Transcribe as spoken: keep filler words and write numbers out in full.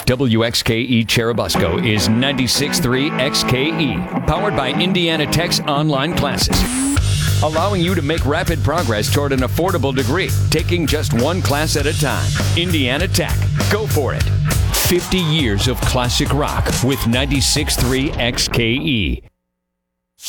W X K E Cherubusco is ninety-six point three X K E, powered by Indiana Tech's online classes, allowing you to make rapid progress toward an affordable degree, taking just one class at a time. Indiana Tech. Go for it. fifty years of classic rock with ninety-six point three X K E.